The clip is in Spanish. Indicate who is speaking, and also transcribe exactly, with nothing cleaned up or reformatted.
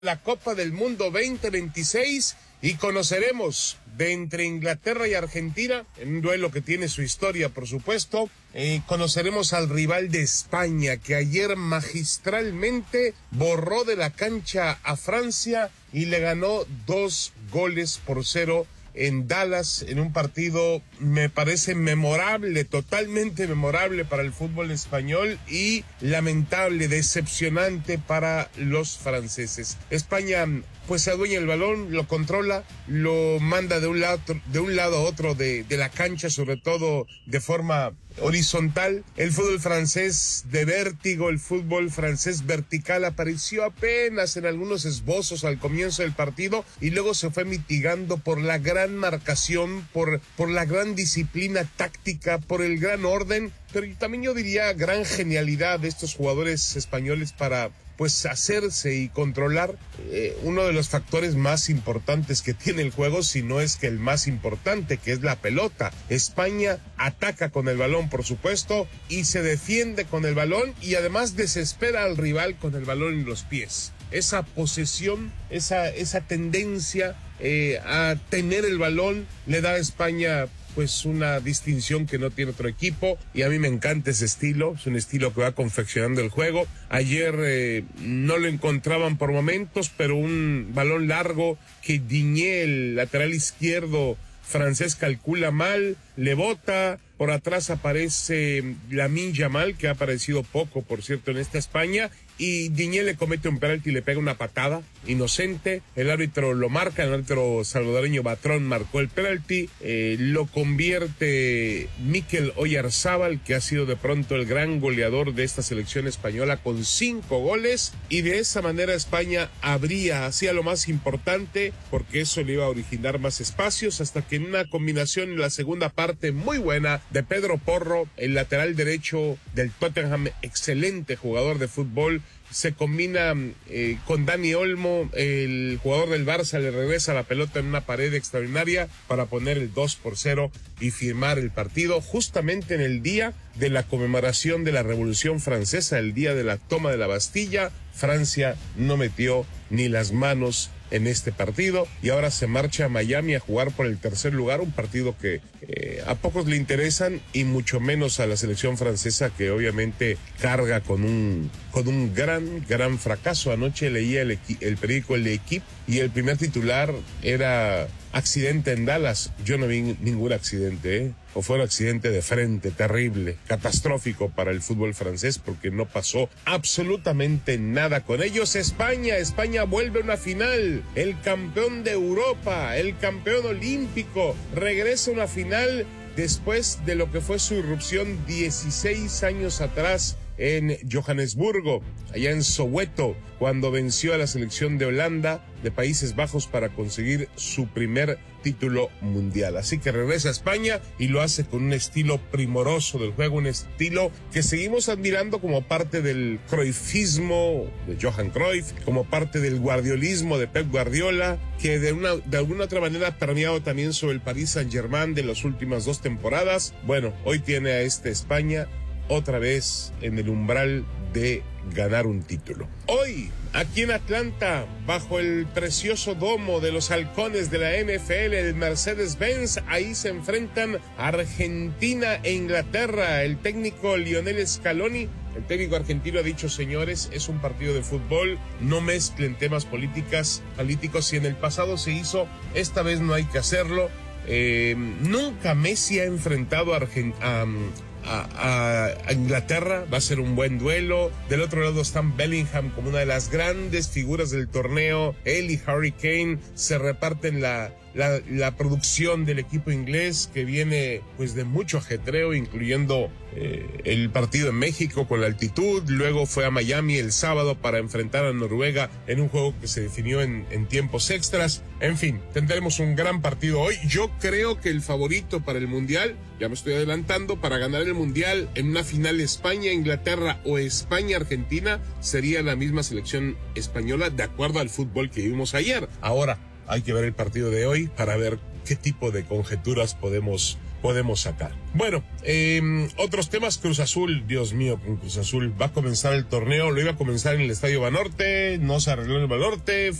Speaker 1: la Copa del Mundo veinte veintiséis y conoceremos de entre Inglaterra y Argentina, en un duelo que tiene su historia, por supuesto. Eh, conoceremos al rival de España, que ayer magistralmente borró de la cancha a Francia y le ganó dos goles por cero en Dallas, en un partido, me parece memorable, totalmente memorable para el fútbol español y lamentable, decepcionante para los franceses. España pues se adueña el balón, lo controla, lo manda de un lado, de un lado a otro de, de la cancha, sobre todo de forma horizontal. El fútbol francés de vértigo, el fútbol francés vertical apareció apenas en algunos esbozos al comienzo del partido y luego se fue mitigando por la gran marcación, por, por la gran disciplina táctica, por el gran orden, pero también yo diría gran genialidad de estos jugadores españoles para pues hacerse y controlar eh, uno de los factores más importantes que tiene el juego, si no es que el más importante, que es la pelota. España ataca con el balón, por supuesto, y se defiende con el balón y además desespera al rival con el balón en los pies. Esa posesión, esa, esa tendencia eh, a tener el balón le da a España pues una distinción que no tiene otro equipo, y a mí me encanta ese estilo, es un estilo que va confeccionando el juego. Ayer eh, no lo encontraban por momentos, pero un balón largo que Digne, el lateral izquierdo francés, calcula mal, le bota, por atrás aparece Lamine Yamal, que ha aparecido poco, por cierto, en esta España, y Digne le comete un penalti y le pega una patada inocente. El árbitro lo marca, el árbitro salvadoreño Batrón marcó el penalti, eh, lo convierte Mikel Oyarzábal, que ha sido de pronto el gran goleador de esta selección española con cinco goles, y de esa manera España abría, hacía lo más importante, porque eso le iba a originar más espacios, hasta que en una combinación en la segunda parte muy buena de Pedro Porro, el lateral derecho del Tottenham, excelente jugador de fútbol, se combina eh, con Dani Olmo, el jugador del Barça, le regresa la pelota en una pared extraordinaria para poner el dos por cero y firmar el partido justamente en el día de la conmemoración de la Revolución Francesa, el día de la toma de la Bastilla. Francia no metió ni las manos en este partido y ahora se marcha a Miami a jugar por el tercer lugar, un partido que eh, a pocos le interesan y mucho menos a la selección francesa, que obviamente carga con un con un gran, gran fracaso. Anoche leía el, el periódico El Equipe y el primer titular era accidente en Dallas. Yo no vi ningún accidente, ¿eh? O fue un accidente de frente terrible, catastrófico para el fútbol francés, porque no pasó absolutamente nada con ellos. España, España vuelve a una final. El campeón de Europa, el campeón olímpico, regresa a una final después de lo que fue su irrupción dieciséis años atrás en Johannesburgo, allá en Soweto, cuando venció a la selección de Holanda, de Países Bajos, para conseguir su primer título mundial. Así que regresa a España y lo hace con un estilo primoroso del juego, un estilo que seguimos admirando como parte del cruyffismo de Johan Cruyff, como parte del guardiolismo de Pep Guardiola, que de una de alguna otra manera ha permeado también sobre el Paris Saint-Germain de las últimas dos temporadas. Bueno, hoy tiene a esta España otra vez en el umbral de ganar un título. Hoy, aquí en Atlanta, bajo el precioso domo de los halcones de la N F L, el Mercedes-Benz, ahí se enfrentan Argentina e Inglaterra. El técnico Lionel Scaloni, el técnico argentino, ha dicho: señores, es un partido de fútbol, no mezclen temas políticas, políticos. Si en el pasado se hizo, esta vez no hay que hacerlo. Eh, nunca Messi ha enfrentado a Argentina. A, a, a Inglaterra, va a ser un buen duelo. Del otro lado están Bellingham como una de las grandes figuras del torneo. Él y Harry Kane se reparten la, la, la producción del equipo inglés, que viene pues de mucho ajetreo, incluyendo eh, el partido en México con la altitud. Luego fue a Miami el sábado para enfrentar a Noruega en un juego que se definió en, en tiempos extras. En fin, tendremos un gran partido hoy. Yo creo que el favorito para el Mundial, ya me estoy adelantando, para ganar el Mundial en una final España-Inglaterra o España-Argentina, sería la misma selección española, de acuerdo al fútbol que vimos ayer. Ahora hay que ver el partido de hoy para ver qué tipo de conjeturas podemos podemos sacar. Bueno, eh, otros temas, Cruz Azul, Dios mío, con Cruz Azul va a comenzar el torneo, lo iba a comenzar en el Estadio Banorte, no se arregló en el Banorte,